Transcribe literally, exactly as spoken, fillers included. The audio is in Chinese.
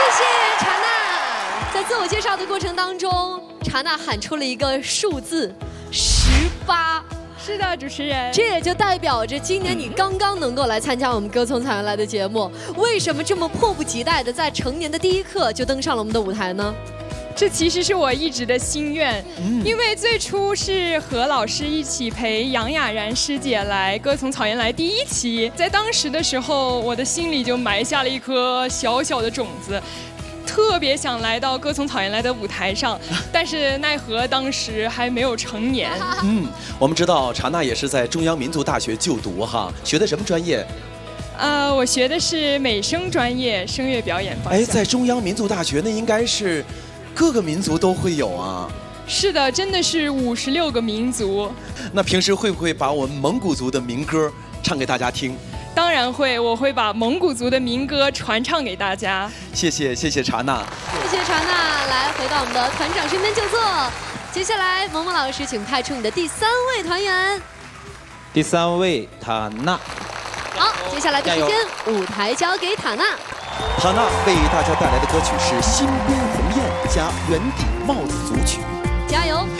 谢查娜。在自我介绍的过程当中，查娜喊出了一个数字十八。 是的，主持人。 这也就代表着今年你刚刚能够来参加我们歌从草原来的节目。为什么这么迫不及待的在成年的第一刻就登上了我们的舞台呢？ 这其实是我一直的心愿，嗯、因为最初是和老师一起陪杨雅然师姐来《歌从草原来》第一期，在当时的时候，我的心里就埋下了一颗小小的种子，特别想来到《歌从草原来》的舞台上，但是奈何当时还没有成年。 嗯，我们知道查娜也是在中央民族大学就读哈，学的什么专业？ 呃，我学的是美声专业，声乐表演方向。 哎，在中央民族大学那应该是。各个民族都会有啊， 是的，真的是五十六个民族。 那平时会不会把我们蒙古族的民歌唱给大家听？ 当然会，我会把蒙古族的民歌传唱给大家。 谢谢，谢谢查娜。 谢谢查娜，来回到我们的团长身边就坐。接下来，萌萌老师，请派出你的第三位团员。 第三位塔娜。 好，接下来的时间，舞台交给塔娜。 塔娜为大家带来的歌曲是《新婚鸿雁》加圆顶帽子组曲， 加油！